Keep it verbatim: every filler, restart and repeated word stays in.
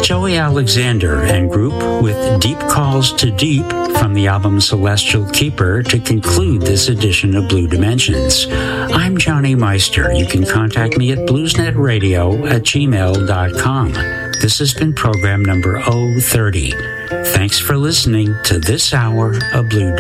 Joey Alexander and group with Deep Calls to Deep from the album Celestial Keeper to conclude this edition of Blue Dimensions. I'm Johnny Meister. You can contact me at bluesnetradio at gmail dot com. This has been program number oh thirty. Thanks for listening to this hour of Blue